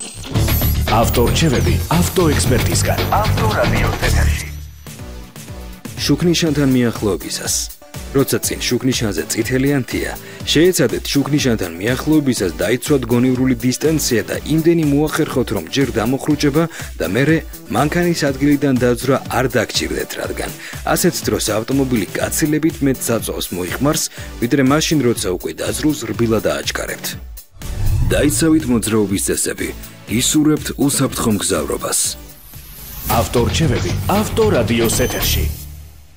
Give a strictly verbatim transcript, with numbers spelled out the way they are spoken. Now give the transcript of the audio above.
ავტორჩევები ავტოექსპერტისგან. ავტორადიოს ეთერში. შუქნიშანთან მიახლოებისას. როცა წინ შუქნიშანზე წითელი ანთია, შეეცადეთ შუქნიშანთან მიახლოებისას დაიცვათ გონივრული დისტანცია და იმდენი მოახერხოთ, რომ ჯერ დამოხრუჭება და მერე მანქანის ადგილიდან დაძვრა არ დაგჭირდეთ, რადგან ასეთ დროს ავტომობილი გაცილებით მეტ საწვავს მოიხმარს, ვიდრე მაშინ, როცა უკვე დაძრულს რბილად ააჩქარებთ. დაიცავით მოძრაობის წესები, ისურვებთ უსაფრთხო მგზავრობას. ავტორჩევები ავტორადიოს ეთერში.